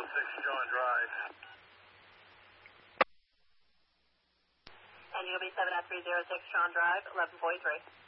John Drive. And UB 7 at 306 John Drive, 1143.